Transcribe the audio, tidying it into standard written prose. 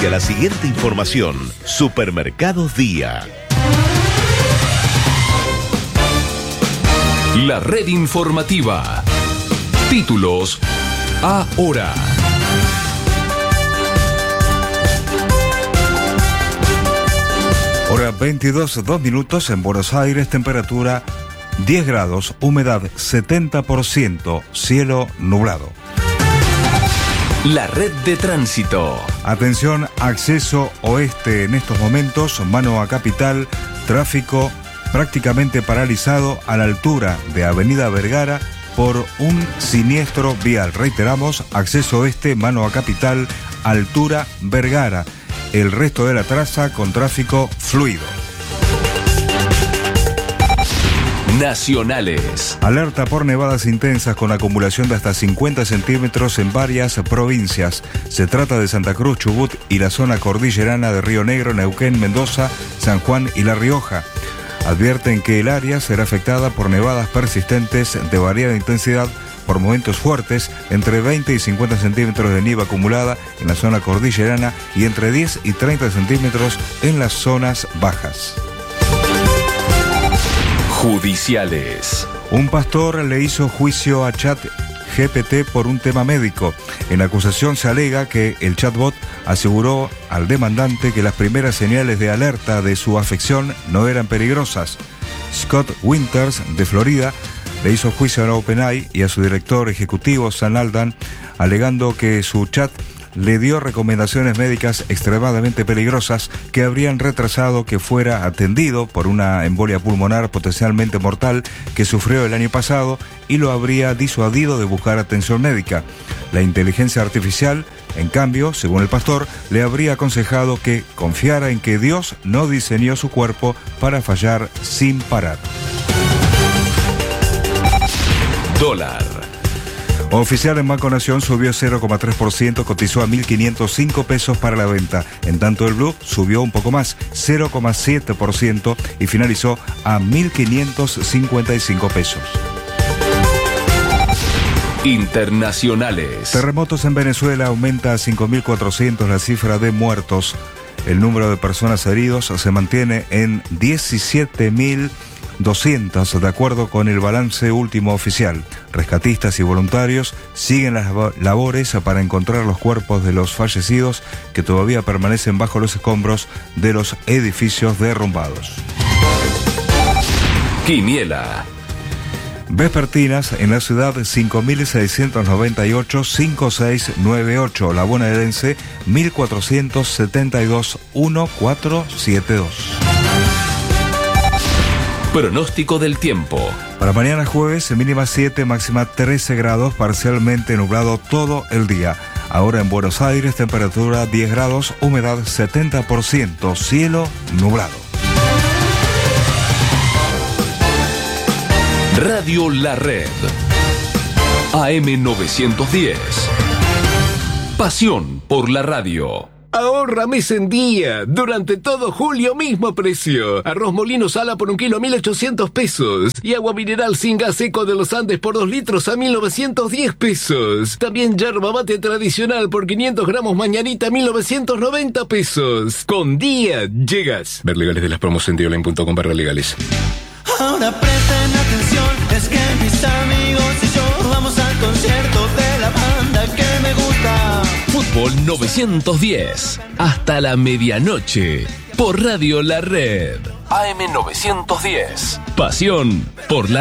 hacia la siguiente información. Supermercados Día. La red informativa. Títulos ahora. Hora 22:02 en Buenos Aires, temperatura 10 grados, humedad 70%, cielo nublado. La red de tránsito. Atención, acceso oeste en estos momentos, mano a Capital, tráfico prácticamente paralizado a la altura de Avenida Vergara por un siniestro vial. Reiteramos, acceso oeste, mano a Capital, altura Vergara. El resto de la traza con tráfico fluido. Nacionales. Alerta por nevadas intensas con acumulación de hasta 50 centímetros en varias provincias. Se trata de Santa Cruz, Chubut y la zona cordillerana de Río Negro, Neuquén, Mendoza, San Juan y La Rioja. Advierten que el área será afectada por nevadas persistentes de variada intensidad, por momentos fuertes, entre 20 y 50 centímetros de nieve acumulada en la zona cordillerana y entre 10 y 30 centímetros en las zonas bajas. Judiciales. Un pastor le hizo juicio a ChatGPT por un tema médico. En la acusación se alega que el chatbot aseguró al demandante que las primeras señales de alerta de su afección no eran peligrosas. Scott Winters, de Florida, le hizo juicio a OpenAI y a su director ejecutivo, Sam Altman, alegando que su chat le dio recomendaciones médicas extremadamente peligrosas que habrían retrasado que fuera atendido por una embolia pulmonar potencialmente mortal que sufrió el año pasado y lo habría disuadido de buscar atención médica. La inteligencia artificial, en cambio, según el pastor, le habría aconsejado que confiara en que Dios no diseñó su cuerpo para fallar sin parar. Dólar. Oficial en Banco Nación subió 0,3%, cotizó a 1.505 pesos para la venta. En tanto el Blue subió un poco más, 0,7% y finalizó a 1.555 pesos. Internacionales. Terremotos en Venezuela, aumenta a 5.400 la cifra de muertos. El número de personas heridos se mantiene en 17.200, de acuerdo con el balance último oficial. Rescatistas y voluntarios siguen las labores para encontrar los cuerpos de los fallecidos que todavía permanecen bajo los escombros de los edificios derrumbados. Quiniela. Vespertinas en la ciudad 5.698-5698, la bonaerense 1.472-1472. Pronóstico del tiempo. Para mañana jueves, mínima 7, máxima 13 grados, parcialmente nublado todo el día. Ahora en Buenos Aires, temperatura 10 grados, humedad 70%, cielo nublado. Radio La Red. AM 910. Pasión por la radio. Ahorra mes en día. Durante todo julio, mismo precio. Arroz Molino Sala por 1 kilo a 1.800 pesos. Y agua mineral sin gas seco de los Andes por 2 litros a 1.910 pesos. También yerba mate tradicional por 500 gramos mañanita a 1.990 pesos. Con día llegas. Ver legales de las promos en dioline.com/legales. Ahora presten atención, es que mis amigos y yo vamos al concierto de la banda que me gusta. Fútbol 910, hasta la medianoche, por Radio La Red. AM 910, pasión por la